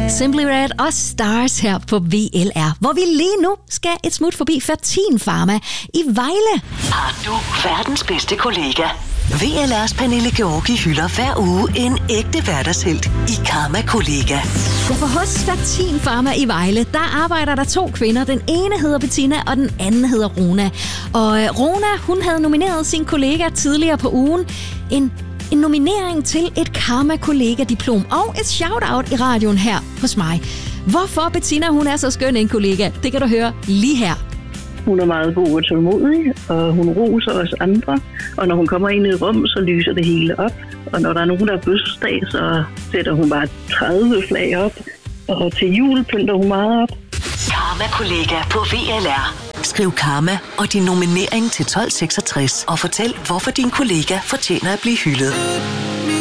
Simply Red og Stars her på VLR, hvor vi lige nu skal et smut forbi Fertin Pharma i Vejle. Har du verdens bedste kollega? VLR's Pernille Georgi hylder hver uge en ægte hverdagshelt i Karma-kollega. Ja, for hos Fertin Pharma i Vejle, der arbejder der 2 kvinder. Den ene hedder Bettina, og den anden hedder Rona. Og Rona, hun havde nomineret sin kollega tidligere på ugen. En nominering til et Karma-kollega-diplom og et shout-out i radioen her hos mig. Hvorfor Bettina, hun er så skøn en kollega, det kan du høre lige her. Hun er meget god og tålmodig, og hun roser os andre. Og når hun kommer ind i et rum, så lyser det hele op. Og når der er nogen, der er bøsdag, så sætter hun bare 30 flag op. Og til jul pynter hun meget op. Karma-kollega på VLR. Skriv Karma og din nominering til 1266 og fortæl, hvorfor din kollega fortjener at blive hyldet.